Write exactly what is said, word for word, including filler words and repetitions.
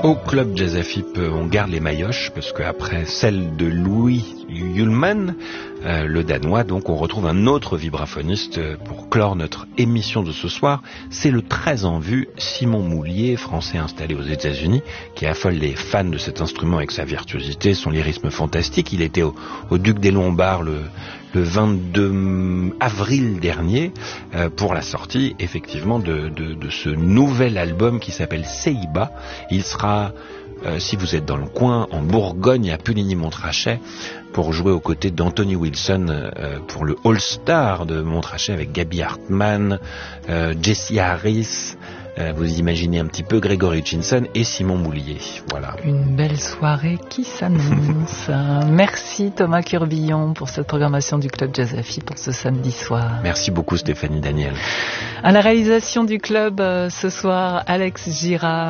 Au Club Jazz A F I P, on garde les maillotches parce qu'après celle de Louis Ullmann, euh, le Danois, donc on retrouve un autre vibraphoniste pour clore notre émission de ce soir. C'est le très en vue Simon Moulier, français installé aux États-Unis, qui affole les fans de cet instrument avec sa virtuosité, son lyrisme fantastique. Il était au, au Duc des Lombards le, le vingt-deux avril dernier euh, pour la sortie effectivement de, de, de ce nouvel album qui s'appelle Seiba. Il sera, euh, si vous êtes dans le coin, en Bourgogne, à Puligny-Montrachet, pour jouer aux côtés d'Anthony Wilson euh, pour le All-Star de Montrachet avec Gaby Hartmann, euh, Jesse Harris. Euh, vous imaginez un petit peu Gregory Hutchinson et Simon Moulier. Voilà. Une belle soirée qui s'annonce. Merci Thomas Curbillon pour cette programmation du Club Jazz A F I pour ce samedi soir. Merci beaucoup Stéphanie Daniel. À la réalisation du club euh, ce soir, Alex Girard.